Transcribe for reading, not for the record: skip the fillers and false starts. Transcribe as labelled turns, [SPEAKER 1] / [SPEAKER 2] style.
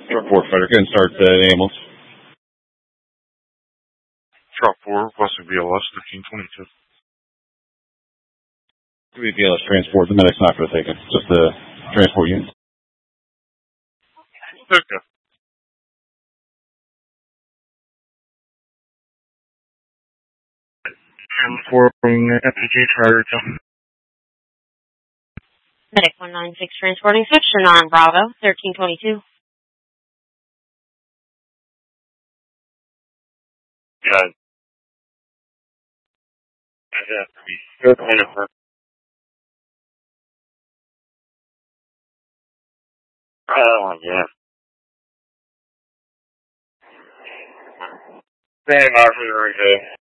[SPEAKER 1] Report fighter, go ahead and start the ambulance.
[SPEAKER 2] Drop 4, requesting BLS 1522.
[SPEAKER 1] BLS transport, the medic's not going to take it, just the transport unit.
[SPEAKER 2] Okay. And reporting FPG Charter.
[SPEAKER 3] Medic 196 transporting section on Bravo 1322.
[SPEAKER 2] Yeah. Yeah. Good minute. Oh, yeah. Same officer, okay.